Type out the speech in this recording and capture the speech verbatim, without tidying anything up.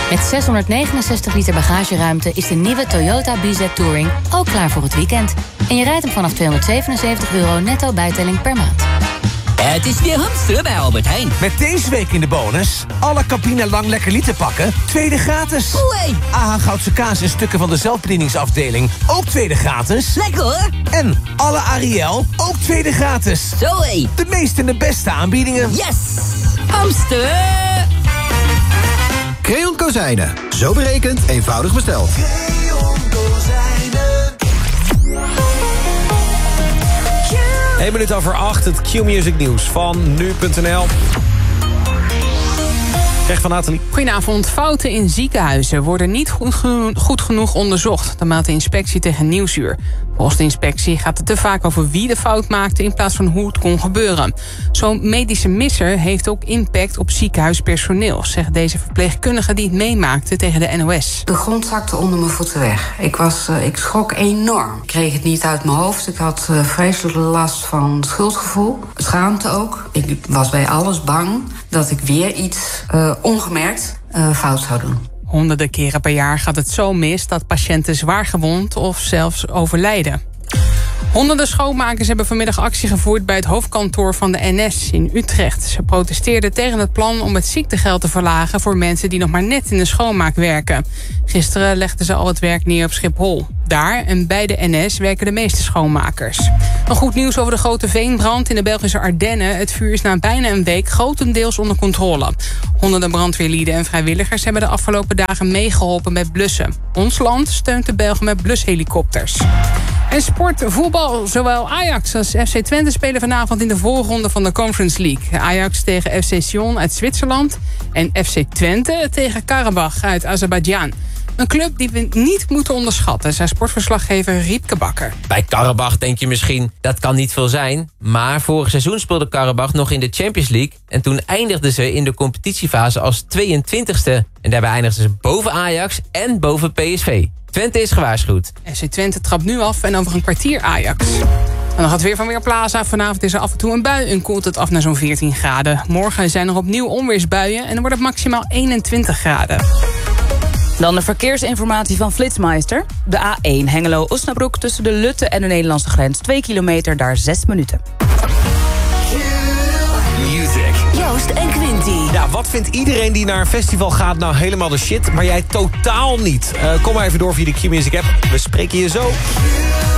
Met zeshonderdnegenenzestig liter bagageruimte is de nieuwe Toyota B Z Touring ook klaar voor het weekend. En je rijdt hem vanaf tweehonderdzevenenzeventig euro netto bijtelling per maand. Het is weer hamsteren bij Albert Heijn. Met deze week in de bonus... alle Campina Lang Lekker Liter pakken, tweede gratis. Oei. A H Goudse kaas en stukken van de zelfbedieningsafdeling... ook tweede gratis. Lekker hoor. En alle Ariel, ook tweede gratis. Zoé. De meeste en de beste aanbiedingen. Yes. Hamsteren. Creon Kozijnen. Zo berekend, eenvoudig besteld. Creon Kozijnen. één minuut over acht, het Q-Music nieuws van nu punt n l. Recht van Nathalie. Goedenavond. Fouten in ziekenhuizen worden niet goed, geno- goed genoeg onderzocht. Dat meldt de inspectie tegen Nieuwsuur. Volgens de inspectie gaat het te vaak over wie de fout maakte... in plaats van hoe het kon gebeuren. Zo'n medische misser heeft ook impact op ziekenhuispersoneel... zegt deze verpleegkundige die het meemaakte tegen de N O S. De grond zakte onder mijn voeten weg. Ik, was, uh, ik schrok enorm. Ik kreeg het niet uit mijn hoofd. Ik had uh, vreselijke last van schuldgevoel. Schaamte ook. Ik was bij alles bang dat ik weer iets uh, ongemerkt uh, fout zou doen. Honderden keren per jaar gaat het zo mis dat patiënten zwaar gewond of zelfs overlijden. Honderden schoonmakers hebben vanmiddag actie gevoerd bij het hoofdkantoor van de N S in Utrecht. Ze protesteerden tegen het plan om het ziektegeld te verlagen voor mensen die nog maar net in de schoonmaak werken. Gisteren legden ze al het werk neer op Schiphol. Daar en bij de N S werken de meeste schoonmakers. Een goed nieuws over de grote veenbrand in de Belgische Ardennen. Het vuur is na bijna een week grotendeels onder controle. Honderden brandweerlieden en vrijwilligers hebben de afgelopen dagen meegeholpen met blussen. Ons land steunt de Belgen met blushelikopters. En sport, voetbal, zowel Ajax als F C Twente spelen vanavond in de voorronde van de Conference League. Ajax tegen F C Sion uit Zwitserland en F C Twente tegen Karabach uit Azerbeidzjan. Een club die we niet moeten onderschatten, zei sportverslaggever Riepke Bakker. Bij Karabach denk je misschien, dat kan niet veel zijn. Maar vorig seizoen speelde Karabach nog in de Champions League. En toen eindigden ze in de competitiefase als tweeëntwintigste. En daarbij eindigden ze boven Ajax en boven P S V. Twente is gewaarschuwd. F C Twente trapt nu af en over een kwartier Ajax. En dan gaat weer van Weerplaza. Vanavond is er af en toe een bui en koelt het af naar zo'n veertien graden. Morgen zijn er opnieuw onweersbuien en dan wordt het maximaal eenentwintig graden. Dan de verkeersinformatie van Flitsmeister. De A één Hengelo-Osnabrück tussen de Lutte en de Nederlandse grens. twee kilometer, daar zes minuten. Music. Joost en Quinty. Ja, wat vindt iedereen die naar een festival gaat nou helemaal de shit, maar jij totaal niet? Uh, kom maar even door via de Q-Music app. We spreken je zo.